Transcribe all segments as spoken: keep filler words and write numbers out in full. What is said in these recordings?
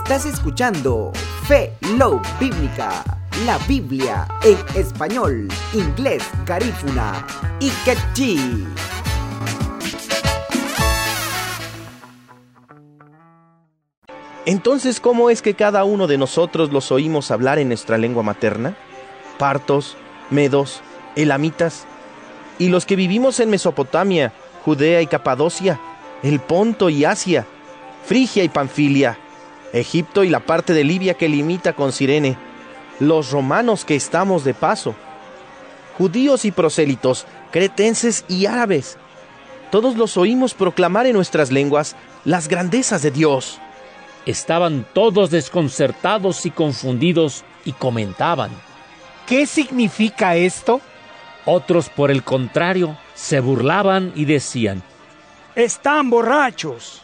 Estás escuchando Fe Love Bíblica, la Biblia en español, inglés, garífuna y quechí. Entonces, ¿cómo es que cada uno de nosotros los oímos hablar en nuestra lengua materna? Partos, medos, elamitas, y los que vivimos en Mesopotamia, Judea y Capadocia, el Ponto y Asia, Frigia y Panfilia, Egipto y la parte de Libia que limita con Cirene, los romanos que estamos de paso, judíos y prosélitos, cretenses y árabes. Todos los oímos proclamar en nuestras lenguas las grandezas de Dios. Estaban todos desconcertados y confundidos y comentaban: ¿qué significa esto? Otros, por el contrario, se burlaban y decían: están borrachos.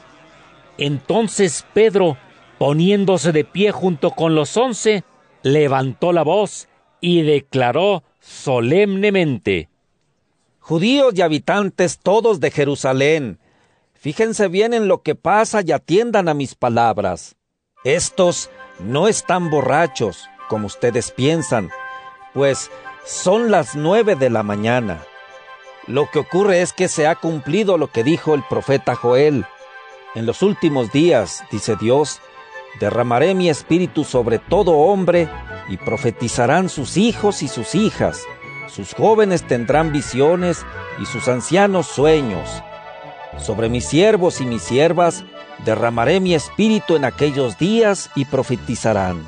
Entonces Pedro, poniéndose de pie junto con los once, levantó la voz y declaró solemnemente: Judíos y habitantes todos de Jerusalén, fíjense bien en lo que pasa y atiendan a mis palabras. Estos no están borrachos, como ustedes piensan, pues son las nueve de la mañana. Lo que ocurre es que se ha cumplido lo que dijo el profeta Joel. En los últimos días, dice Dios, derramaré mi espíritu sobre todo hombre, y profetizarán sus hijos y sus hijas. Sus jóvenes tendrán visiones, y sus ancianos sueños. Sobre mis siervos y mis siervas derramaré mi espíritu en aquellos días, y profetizarán.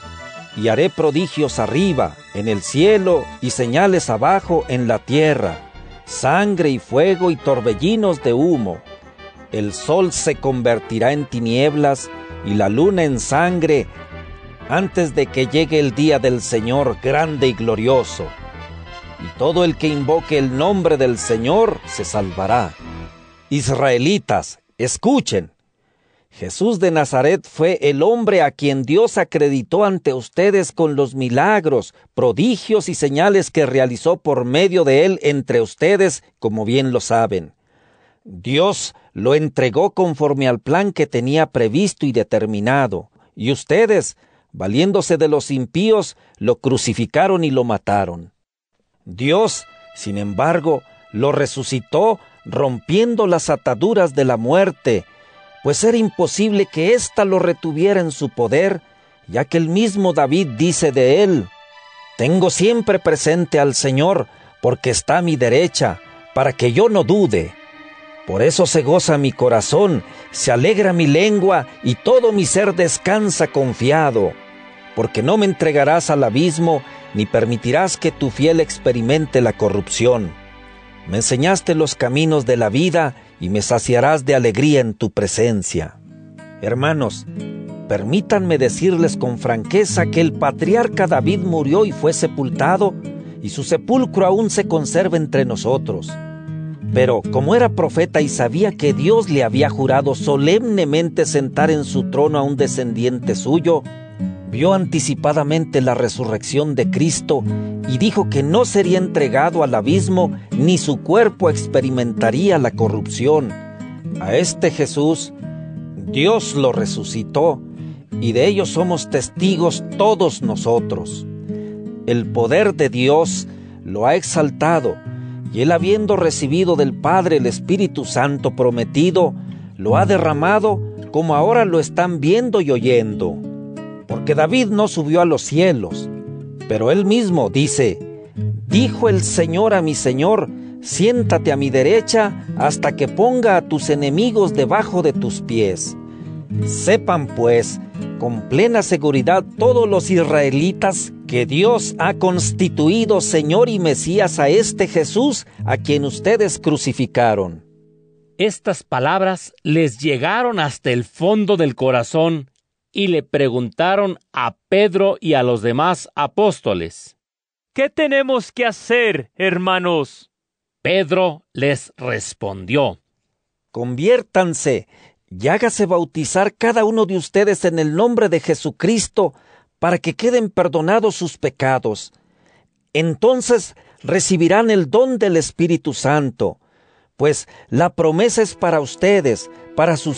Y haré prodigios arriba, en el cielo, y señales abajo, en la tierra, sangre y fuego y torbellinos de humo. El sol se convertirá en tinieblas y la luna en sangre antes de que llegue el día del Señor grande y glorioso. Y todo el que invoque el nombre del Señor se salvará. Israelitas, escuchen. Jesús de Nazaret fue el hombre a quien Dios acreditó ante ustedes con los milagros, prodigios y señales que realizó por medio de él entre ustedes, como bien lo saben. Dios lo entregó conforme al plan que tenía previsto y determinado, y ustedes, valiéndose de los impíos, lo crucificaron y lo mataron. Dios, sin embargo, lo resucitó, rompiendo las ataduras de la muerte, pues era imposible que ésta lo retuviera en su poder, ya que el mismo David dice de él: tengo siempre presente al Señor, porque está a mi derecha, para que yo no dude. Por eso se goza mi corazón, se alegra mi lengua, y todo mi ser descansa confiado, porque no me entregarás al abismo, ni permitirás que tu fiel experimente la corrupción. Me enseñaste los caminos de la vida, y me saciarás de alegría en tu presencia. Hermanos, permítanme decirles con franqueza que el patriarca David murió y fue sepultado, y su sepulcro aún se conserva entre nosotros. Pero como era profeta y sabía que Dios le había jurado solemnemente sentar en su trono a un descendiente suyo, vio anticipadamente la resurrección de Cristo y dijo que no sería entregado al abismo, ni su cuerpo experimentaría la corrupción. A este Jesús, Dios lo resucitó, y de ello somos testigos todos nosotros. El poder de Dios lo ha exaltado, y él, habiendo recibido del Padre el Espíritu Santo prometido, lo ha derramado como ahora lo están viendo y oyendo. Porque David no subió a los cielos, pero él mismo dice: dijo el Señor a mi Señor, siéntate a mi derecha hasta que ponga a tus enemigos debajo de tus pies. Sepan pues, con plena seguridad todos los israelitas, que Dios ha constituido Señor y Mesías a este Jesús, a quien ustedes crucificaron. Estas palabras les llegaron hasta el fondo del corazón, y le preguntaron a Pedro y a los demás apóstoles: ¿qué tenemos que hacer, hermanos? Pedro les respondió: conviértanse y hágase bautizar cada uno de ustedes en el nombre de Jesucristo, para que queden perdonados sus pecados. Entonces recibirán el don del Espíritu Santo, pues la promesa es para ustedes, para sus